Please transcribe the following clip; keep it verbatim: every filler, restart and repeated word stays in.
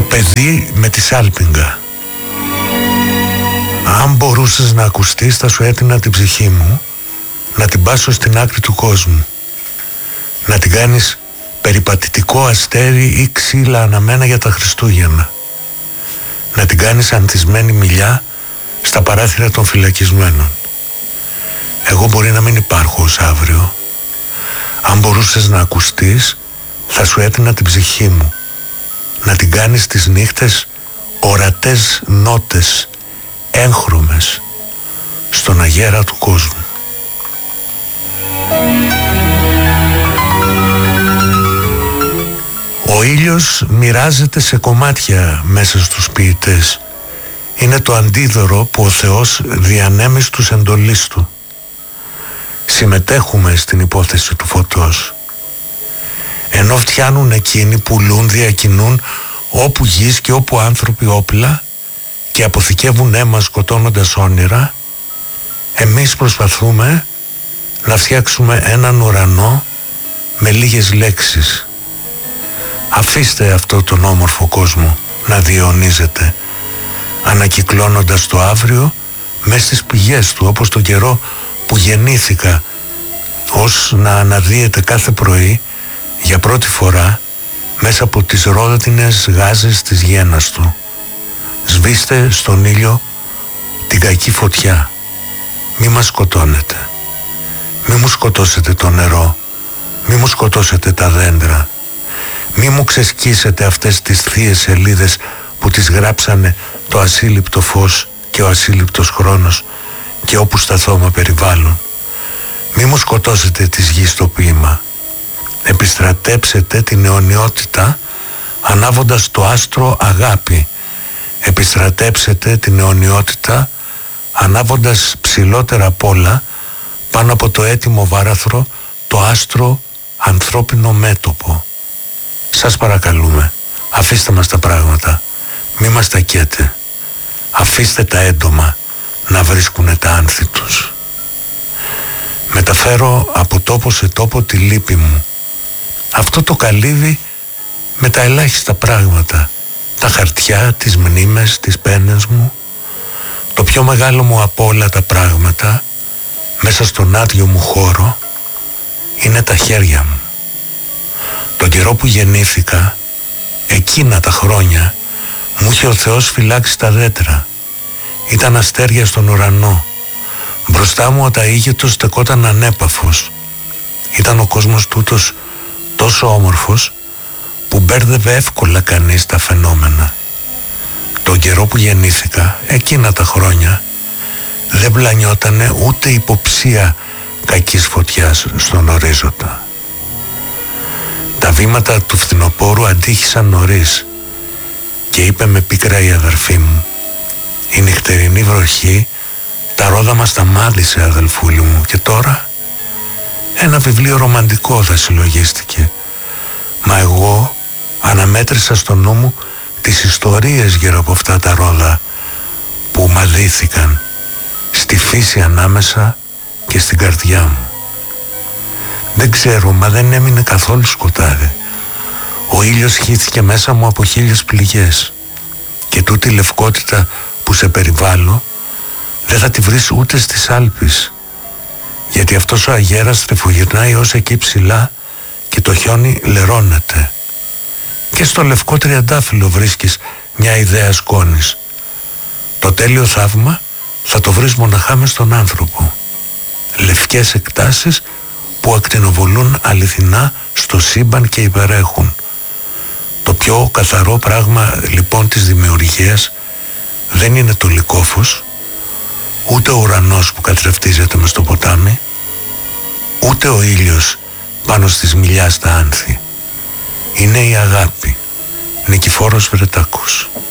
παιδί με τη σάλπιγγα. Αν μπορούσες να ακουστείς, θα σου έτεινα την ψυχή μου, να την πάσω στην άκρη του κόσμου, να την κάνεις περιπατητικό αστέρι ή ξύλα αναμένα για τα Χριστούγεννα, να την κάνεις ανθισμένη μιλιά στα παράθυρα των φυλακισμένων. Εγώ μπορεί να μην υπάρχω ως αύριο. Αν μπορούσες να ακουστείς, θα σου έτεινα την ψυχή μου, να την κάνεις τις νύχτες ορατές νότες, έγχρωμες, στον αγέρα του κόσμου. Ο ήλιος μοιράζεται σε κομμάτια μέσα στους ποιητές. Είναι το αντίδωρο που ο Θεός διανέμει στους εντολείς του. Συμμετέχουμε στην υπόθεση του φωτός. Ενώ φτιάνουν εκείνοι, πουλούν, διακινούν όπου γης και όπου άνθρωποι όπλα και αποθηκεύουν αίμα σκοτώνοντας όνειρα, εμείς προσπαθούμε να φτιάξουμε έναν ουρανό με λίγες λέξεις. Αφήστε αυτό τον όμορφο κόσμο να διαιωνίζεται, ανακυκλώνοντας το αύριο μες στις πηγές του, όπως τον καιρό που γεννήθηκα, ως να αναδύεται κάθε πρωί για πρώτη φορά μέσα από τις ρόδινες γάζες της γένας του. Σβήστε στον ήλιο την κακή φωτιά. Μη μας σκοτώνετε. Μη μου σκοτώσετε το νερό. Μη μου σκοτώσετε τα δέντρα. Μη μου ξεσκίσετε αυτές τις θείες σελίδες που τις γράψανε το ασύλληπτο φως και ο ασύλληπτος χρόνος και όπου σταθώ με περιβάλλον. Μη μου σκοτώσετε της γης το ποίημα. Επιστρατέψετε την αιωνιότητα ανάβοντας το άστρο αγάπη. Επιστρατέψετε την αιωνιότητα ανάβοντας ψηλότερα απ' όλα πάνω από το έτοιμο βάραθρο το άστρο ανθρώπινο μέτωπο. Σας παρακαλούμε, αφήστε μας τα πράγματα, μη μας τα καίτε. Αφήστε τα έντομα να βρίσκουνε τα άνθη τους. Μεταφέρω από τόπο σε τόπο τη λύπη μου. Αυτό το καλύβι με τα ελάχιστα πράγματα, τα χαρτιά, τις μνήμες, τις πένες μου. Το πιο μεγάλο μου από όλα τα πράγματα μέσα στον άδειο μου χώρο είναι τα χέρια μου. Τον καιρό που γεννήθηκα, εκείνα τα χρόνια, μου είχε ο Θεός φυλάξει τα δέντρα. Ήταν αστέρια στον ουρανό. Μπροστά μου ο ταΐγετος στεκόταν ανέπαφος. Ήταν ο κόσμος τούτος τόσο όμορφος που μπέρδευε εύκολα κανείς τα φαινόμενα. Τον καιρό που γεννήθηκα, εκείνα τα χρόνια, δεν πλανιότανε ούτε υποψία κακής φωτιάς στον ορίζοντα. Τα βήματα του φθινοπόρου αντίχησαν νωρίς και είπε με πίκρα η αδερφή μου: «Η νυχτερινή βροχή τα ρόδα μας τα μάδισε, αδελφούλη μου, και τώρα?» Ένα βιβλίο ρομαντικό θα συλλογίστηκε. Μα εγώ αναμέτρησα στο νου μου τις ιστορίες γύρω από αυτά τα ρόδα που μαδίθηκαν στη φύση ανάμεσα και στην καρδιά μου. Δεν ξέρω, μα δεν έμεινε καθόλου σκοτάδι. Ο ήλιος χύθηκε μέσα μου από χίλιες πληγές και τούτη λευκότητα που σε περιβάλλω δεν θα τη βρεις ούτε στις Άλπεις, γιατί αυτός ο αγέρας τρεφογυρνάει ως εκεί ψηλά και το χιόνι λερώνεται. Και στο λευκό τριαντάφυλλο βρίσκεις μια ιδέα σκόνης. Το τέλειο θαύμα θα το βρεις μοναχά μες στον άνθρωπο. Λευκές εκτάσεις που ακτινοβολούν αληθινά στο σύμπαν και υπερέχουν. Το πιο καθαρό πράγμα λοιπόν της δημιουργίας δεν είναι το λυκόφως, ούτε ο ουρανός που κατρεφτίζεται μες στο ποτάμι, ούτε ο ήλιος πάνω στις μιλιά στα άνθη. Είναι η αγάπη. Νικηφόρος Βρετάκος.